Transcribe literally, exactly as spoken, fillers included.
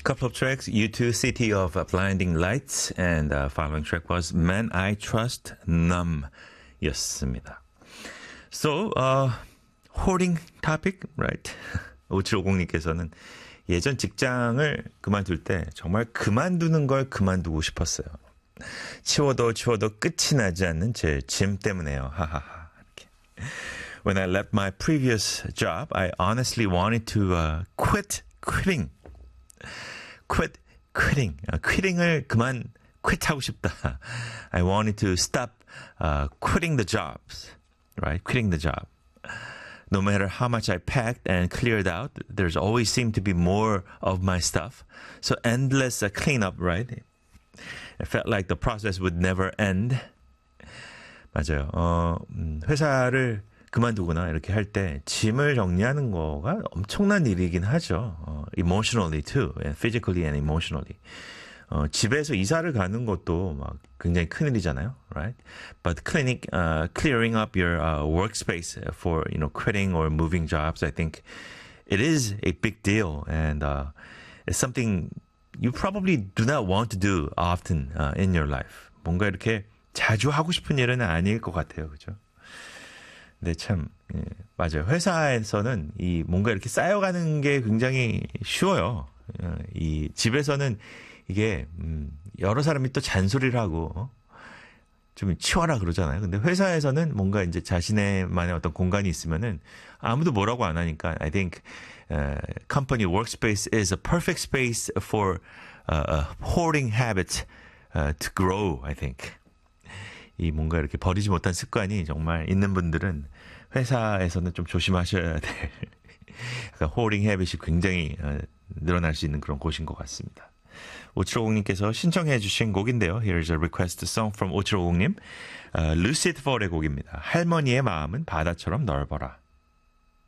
Couple of tracks, U two, City of Blinding Lights, and uh, following track was Man I Trust Numb 였습니다. So, uh, hoarding topic, right? 오칠오공님께서는 예전 직장을 그만둘 때 정말 그만두는 걸 그만두고 싶었어요. 치워도 치워도 끝이 나지 않는 제 짐 때문에요. 하하하. 이렇게. When I left my previous job, I honestly wanted to uh, quit quitting. quit quitting. Uh, quitting을 그만 quit하고 싶다. I wanted to stop uh, quitting the jobs. Right? Quitting the job. No matter how much I packed and cleared out, there's always seemed to be more of my stuff. So endless uh, cleanup, right? It felt like the process would never end. 맞아요. 어, 음, 회사를 그만두거나 이렇게 할 때 짐을 정리하는 거가 엄청난 일이긴 하죠. 어, emotionally too, and physically and emotionally. 어, 집에서 이사를 가는 것도 막 굉장히 큰일이잖아요, right? But cleaning, uh, clearing up your uh, workspace for you know quitting or moving jobs, I think it is a big deal, and uh, it's something you probably do not want to do often uh, in your life. 뭔가 이렇게 자주 하고 싶은 일은 아닐 것 같아요, 그죠? 근데 참 예, 맞아요. 회사에서는 이 뭔가 이렇게 쌓여가는 게 굉장히 쉬워요. 어, 이 집에서는 이게 음, 여러 사람이 또 잔소리를 하고 어? 좀 치워라 그러잖아요. 근데 회사에서는 뭔가 이제 자신의만의 어떤 공간이 있으면은 아무도 뭐라고 안 하니까 I think uh, company workspace is a perfect space for uh, a hoarding habit uh, to grow. I think 이 뭔가 이렇게 버리지 못한 습관이 정말 있는 분들은 회사에서는 좀 조심하셔야 될 약간 hoarding habit이 굉장히 uh, 늘어날 수 있는 그런 곳인 것 같습니다. 오칠오공님께서 신청해 주신 곡인데요. Here's a request song from 오칠오공님. Uh, Lucid Fall의 곡입니다. 할머니의 마음은 바다처럼 넓어라.